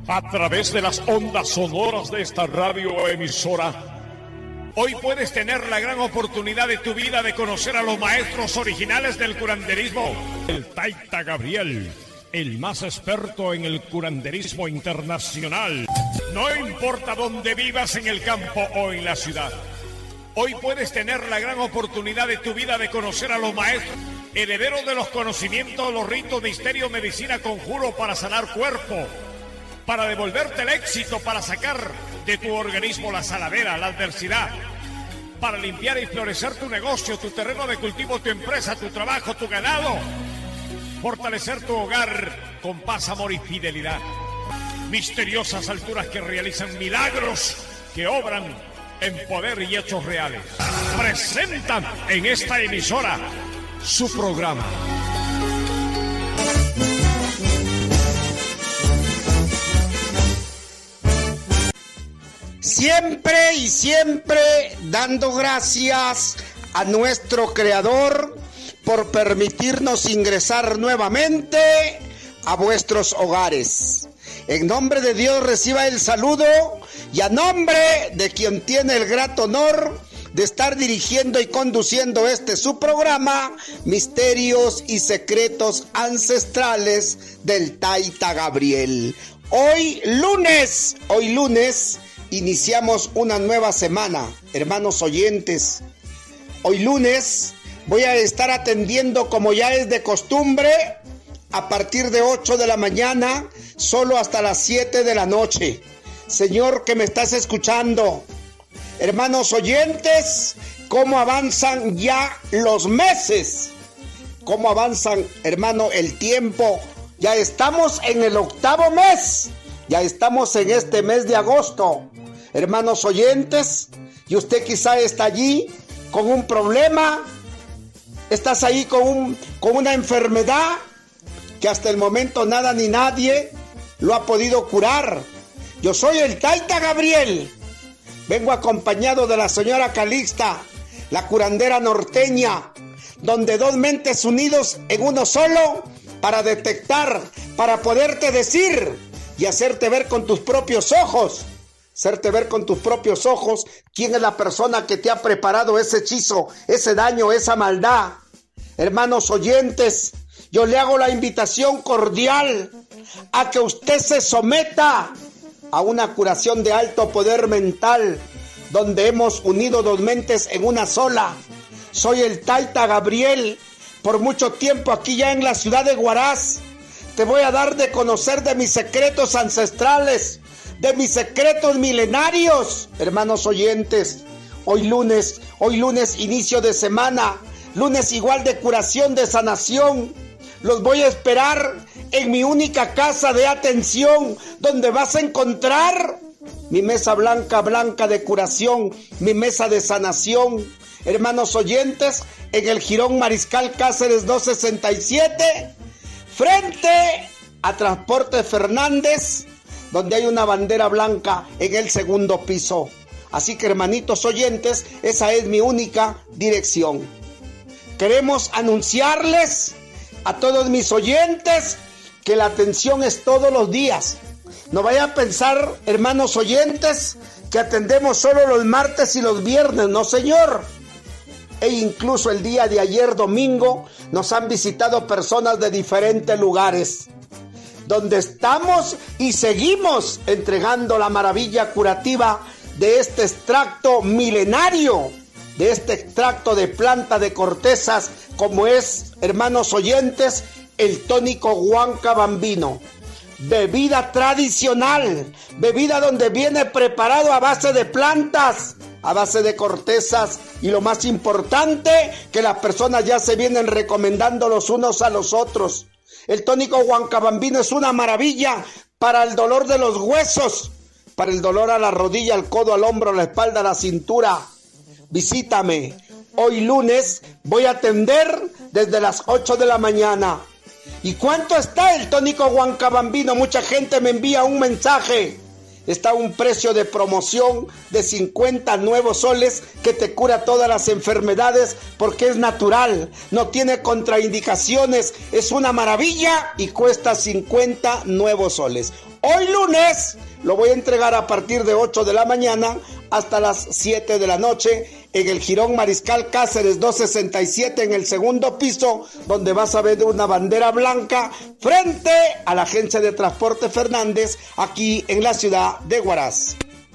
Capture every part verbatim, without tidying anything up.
a través de las ondas sonoras de esta radioemisora. Hoy puedes tener la gran oportunidad de tu vida de conocer a los maestros originales del curanderismo. El Taita Gabriel, el más experto en el curanderismo internacional. No importa dónde vivas, en el campo o en la ciudad. Hoy puedes tener la gran oportunidad de tu vida de conocer a los maestros, herederos de los conocimientos, los ritos, misterio, medicina, conjuro para sanar cuerpo, para devolverte el éxito, para sacar de tu organismo la saladera, la adversidad, para limpiar y florecer tu negocio, tu terreno de cultivo, tu empresa, tu trabajo, tu ganado, fortalecer tu hogar con paz, amor y fidelidad. Misteriosas alturas que realizan milagros, que obran en poder y hechos reales. Presentan en esta emisora su programa. Siempre y siempre dando gracias a nuestro Creador por permitirnos ingresar nuevamente a vuestros hogares. En nombre de Dios reciba el saludo y a nombre de quien tiene el grato honor de estar dirigiendo y conduciendo este su programa, Misterios y Secretos Ancestrales del Taita Gabriel. Hoy lunes, hoy lunes, iniciamos una nueva semana, hermanos oyentes. Hoy lunes voy a estar atendiendo, como ya es de costumbre, a partir de ocho de la mañana, solo hasta las siete de la noche. Señor, que me estás escuchando, hermanos oyentes, cómo avanzan ya los meses, cómo avanzan, hermano, el tiempo. Ya estamos en el octavo mes, ya estamos en este mes de agosto. Hermanos oyentes, y usted quizá está allí con un problema, estás ahí con, un, con una enfermedad que hasta el momento nada ni nadie lo ha podido curar. Yo soy el Taita Gabriel, vengo acompañado de la señora Calixta, la curandera norteña, donde dos mentes unidos en uno solo para detectar, para poderte decir y hacerte ver con tus propios ojos, hacerte ver con tus propios ojos quién es la persona que te ha preparado ese hechizo, ese daño, esa maldad. Hermanos oyentes, yo le hago la invitación cordial a que usted se someta a una curación de alto poder mental, donde hemos unido dos mentes en una sola. Soy el Taita Gabriel, por mucho tiempo aquí ya en la ciudad de Huaraz. Te voy a dar de conocer de mis secretos ancestrales, de mis secretos milenarios, hermanos oyentes. Hoy lunes, hoy lunes inicio de semana, lunes igual de curación, de sanación. Los voy a esperar en mi única casa de atención, donde vas a encontrar mi mesa blanca, blanca de curación, mi mesa de sanación. Hermanos oyentes, en el Jirón Mariscal Cáceres doscientos sesenta y siete, frente a Transporte Fernández, donde hay una bandera blanca en el segundo piso. Así que, hermanitos oyentes, esa es mi única dirección. Queremos anunciarles a todos mis oyentes que la atención es todos los días. No vayan a pensar, hermanos oyentes, que atendemos solo los martes y los viernes. No, señor. E incluso el día de ayer, domingo, nos han visitado personas de diferentes lugares, donde estamos y seguimos entregando la maravilla curativa de este extracto milenario, de este extracto de planta de cortezas, como es, hermanos oyentes, el tónico Huanca Bambino. Bebida tradicional, bebida donde viene preparado a base de plantas, a base de cortezas, y lo más importante, que las personas ya se vienen recomendando los unos a los otros. El tónico Huancabambino es una maravilla para el dolor de los huesos, para el dolor a la rodilla, al codo, al hombro, a la espalda, a la cintura. Visítame. Hoy lunes voy a atender desde las ocho de la mañana. ¿Y cuánto está el tónico Huancabambino? Mucha gente me envía un mensaje. Está a un precio de promoción de cincuenta nuevos soles que te cura todas las enfermedades porque es natural, no tiene contraindicaciones, es una maravilla y cuesta cincuenta nuevos soles. Hoy lunes lo voy a entregar a partir de ocho de la mañana hasta las siete de la noche en el Jirón Mariscal Cáceres doscientos sesenta y siete en el segundo piso, donde vas a ver una bandera blanca frente a la agencia de transporte Fernández aquí en la ciudad de Huaraz.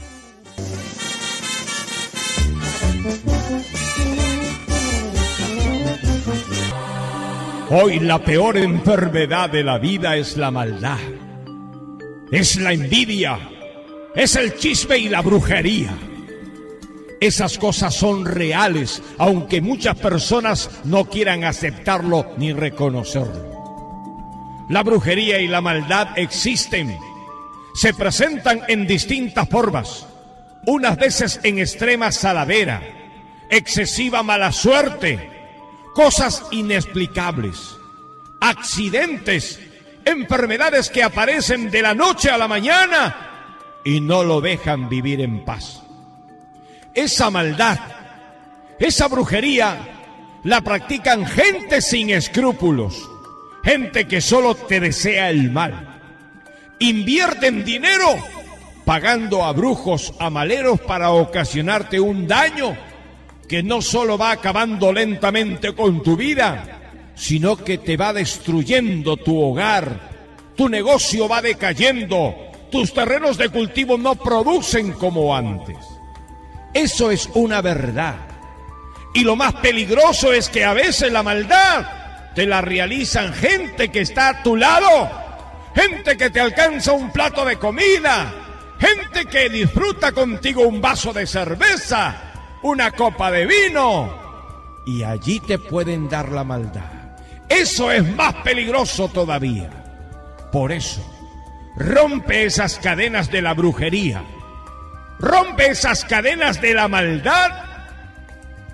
Hoy la peor enfermedad de la vida es la maldad, es la envidia, es el chisme y la brujería. Esas cosas son reales, aunque muchas personas no quieran aceptarlo ni reconocerlo. La brujería y la maldad existen, se presentan en distintas formas, unas veces en extrema saladera, excesiva mala suerte, cosas inexplicables, accidentes, enfermedades que aparecen de la noche a la mañana y no lo dejan vivir en paz. Esa maldad, esa brujería, la practican gente sin escrúpulos, gente que solo te desea el mal. Invierten dinero pagando a brujos, a maleros para ocasionarte un daño que no solo va acabando lentamente con tu vida, sino que te va destruyendo tu hogar, tu negocio va decayendo, tus terrenos de cultivo no producen como antes. Eso es una verdad. Y lo más peligroso es que a veces la maldad te la realizan gente que está a tu lado, gente que te alcanza un plato de comida, gente que disfruta contigo un vaso de cerveza, una copa de vino, y allí te pueden dar la maldad. Eso es más peligroso todavía. Por eso, rompe esas cadenas de la brujería, rompe esas cadenas de la maldad,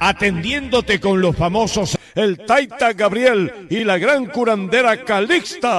atendiéndote con los famosos el Taita Gabriel y la gran curandera Calixta.